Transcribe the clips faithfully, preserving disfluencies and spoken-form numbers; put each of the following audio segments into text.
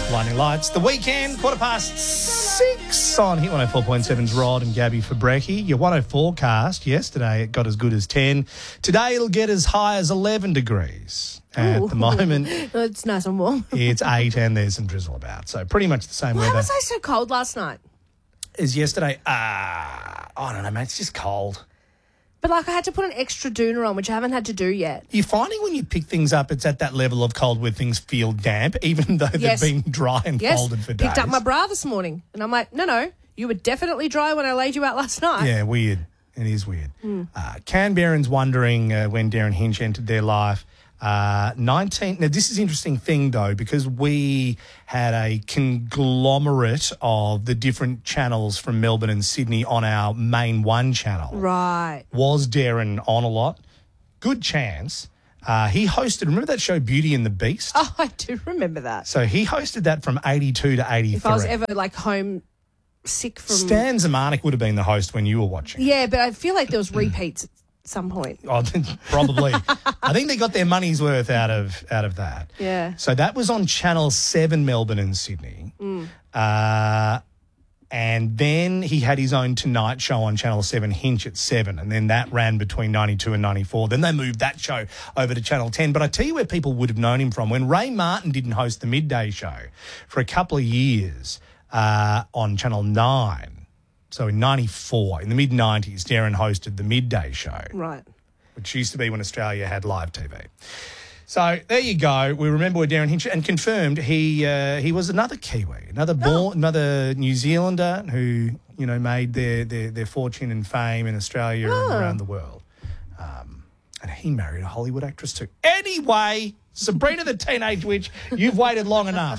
Blinding Lights. The weekend, quarter past six on Hit one oh four point seven's Rod and Gabby for brekkie. Your one oh forecast, yesterday it got as good as ten. Today it'll get as high as eleven degrees. At Ooh. the moment, It's nice and warm. it's eight and there's some drizzle about. So pretty much the same Why weather was I so cold last night? as yesterday. Ah, I don't know, mate. It's just cold. But, like, I had to put an extra doona on, which I haven't had to do yet. You're finding when you pick things up, it's at that level of cold where things feel damp, even though Yes. they've been dry and Yes, folded for days. picked up my bra this morning. And I'm like, no, no, you were definitely dry when I laid you out last night. Yeah, weird. It is weird. Mm. Uh, Canberrans wondering uh, when Darren Hinch entered their life. Uh, nineteen. Now, this is an interesting thing, though, because we had a conglomerate of the different channels from Melbourne and Sydney on our main one channel. Right. Was Darren on a lot? Good chance. Uh, he hosted, remember that show Beauty and the Beast? Oh, I do remember that. So he hosted that from eighty-two to eighty-three. If I was ever, like, home sick from... Stan Zamanek would have been the host when you were watching. Yeah, but I feel like there was repeats at some point. Oh, probably. I think they got their money's worth out of out of that. Yeah. So that was on Channel seven, Melbourne and Sydney. Mm. Uh, and then he had his own Tonight Show on Channel seven, Hinch at seven, and then that ran between ninety-two and ninety-four. Then they moved that show over to Channel ten. But I tell you where people would have known him from. When Ray Martin didn't host the midday show for a couple of years uh, on Channel nine, so in ninety-four, in the mid-nineties, Darren hosted the midday show. Right. Which used to be when Australia had live T V. So there you go. We remember where Darren Hinch, and confirmed he uh, he was another Kiwi, another born, Oh. another New Zealander who, you know, made their, their, their fortune and fame in Australia Oh. and around the world. Um, and he married a Hollywood actress too. Anyway, Sabrina the Teenage Witch, you've waited long enough.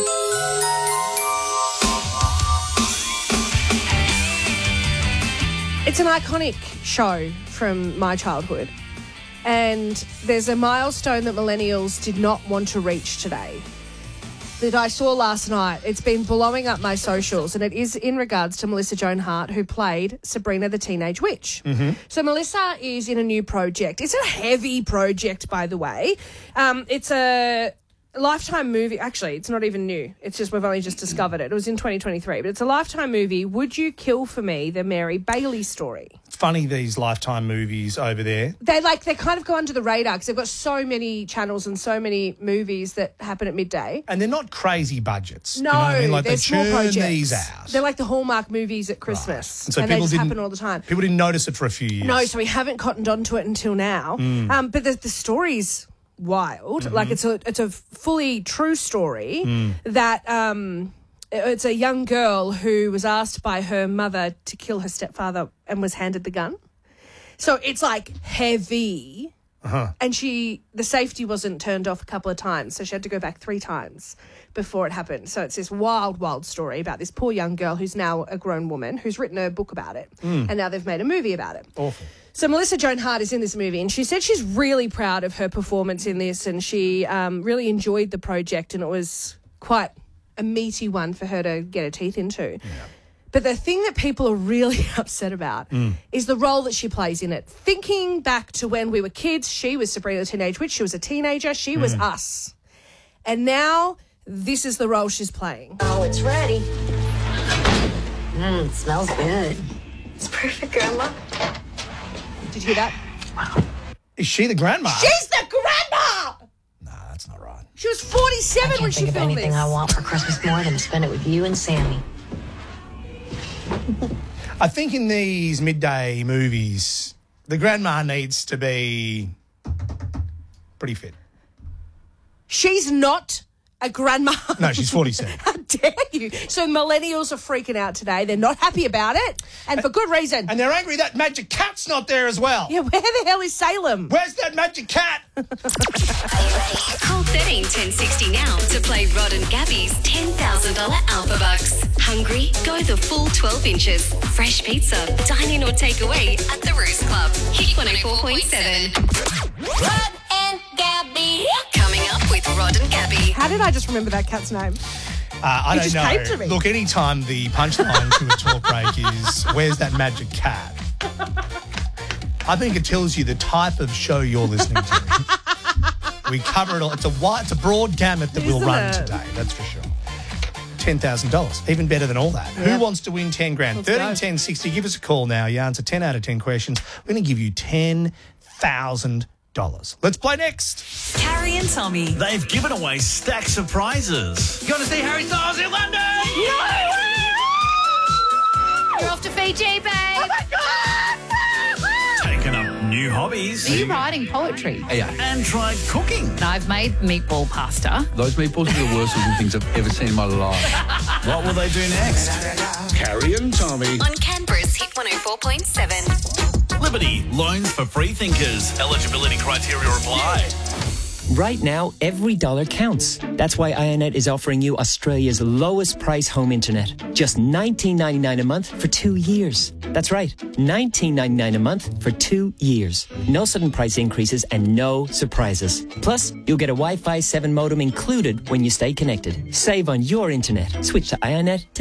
It's an iconic show from my childhood. And there's a milestone that millennials did not want to reach today that I saw last night. It's been blowing up my socials, and it is in regards to Melissa Joan Hart, who played Sabrina the Teenage Witch. Mm-hmm. So Melissa is in a new project. It's a heavy project, by the way. Um, it's a Lifetime movie. Actually, it's not even new. It's just we've only just discovered it. It was in twenty twenty-three, but it's a Lifetime movie. Would You Kill for Me? The Mary Bailey story. It's funny, these Lifetime movies over there. They like they kind of go under the radar because they've got so many channels and so many movies that happen at midday. And they're not crazy budgets. No, you know what I mean? Like they're they small churn projects. these out. They're like the Hallmark movies at Christmas, Right. And so and they people just didn't- happen all the time. People didn't notice it for a few years. No, so we haven't cottoned onto it until now. Mm. Um, but the, the story's wild. Mm-hmm. Like it's a it's a fully true story Mm. that um, it's a young girl who was asked by her mother to kill her stepfather and was handed the gun. So it's like heavy. Uh-huh. And she, the safety wasn't turned off a couple of times, so she had to go back three times before it happened. So it's this wild, wild story about this poor young girl who's now a grown woman who's written a book about it, Mm. and now they've made a movie about it. Awful. So Melissa Joan Hart is in this movie, and she said she's really proud of her performance in this, and she um, really enjoyed the project, and it was quite a meaty one for her to get her teeth into. Yeah. But the thing that people are really upset about Mm. is the role that she plays in it. Thinking back to when we were kids, she was Sabrina the Teenage Witch, she was a teenager, she was Mm. us. And now this is the role she's playing. Oh, it's ready. Mmm, it smells good. It's perfect, Grandma. Did you hear that? Is she the grandma? She's the grandma! Nah, that's not right. She was forty-seven I can't when she think of filmed anything this. I want for Christmas more than to spend it with you and Sammy. I think in these midday movies, the grandma needs to be pretty fit. She's not a grandma. No, she's forty-seven. How dare you? So millennials are freaking out today. They're not happy about it, and for good reason. And they're angry that magic cat's not there as well. Yeah, where the hell is Salem? Where's that magic cat? Call thirteen ten sixty now to play Rod and Gabby's ten thousand dollars Alpha Bucks. Hungry? Go the full twelve inches. Fresh pizza, dine in or take away at the Roost Club. Hit one oh four point seven. Rod and Gabby. Coming up with Rod and Gabby. How did I just remember that cat's name? Uh, I It don't just know. came to me. Look, anytime the punchline to a talk break is, where's that magic cat? I think it tells you the type of show you're listening to. We cover it all. It's a wide, it's a broad gamut that we'll Isn't run it? today, that's for sure. ten thousand dollars. Even better than all that. Yeah. Who wants to win ten grand? Let's thirteen go. ten sixty. Give us a call now. You answer ten out of ten questions. We're going to give you ten thousand dollars. Let's play next. Carrie and Tommy. They've given away stacks of prizes. You want to see Harry Styles in London? You're off to Fiji, babe. Taken up new hobbies. Are you writing poetry? Yeah. And tried cooking. I've made meatball pasta. Those meatballs are the worst looking things I've ever seen in my life. What will they do next? Carrie and Tommy. On Canberra's Hit one oh four point seven. Liberty, loans for free thinkers. Eligibility criteria apply. Right now, every dollar counts. That's why IONET is offering you Australia's lowest price home internet. Just nineteen ninety-nine a month for two years. That's right, nineteen ninety-nine a month for two years. No sudden price increases and no surprises. Plus, you'll get a Wi-Fi seven modem included when you stay connected. Save on your internet. Switch to IONET today.